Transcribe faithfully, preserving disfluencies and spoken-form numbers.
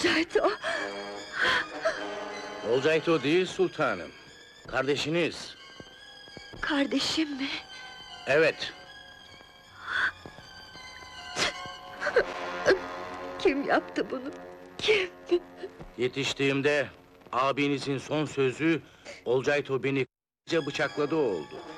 Olcayto! Olcayto değil sultanım. Kardeşiniz. Kardeşim mi? Evet. Kim yaptı bunu? Kim? Yetiştiğimde abinizin son sözü Olcayto beni bıçakladı oldu.